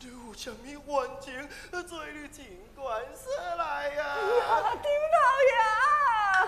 你有啥物冤情，做你尽管说来呀！ 丁老爷。